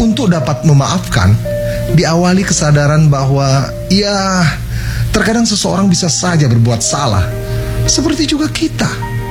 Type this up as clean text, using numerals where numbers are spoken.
Untuk dapat memaafkan, diawali kesadaran bahwa ya, terkadang seseorang bisa saja berbuat salah, seperti juga kita.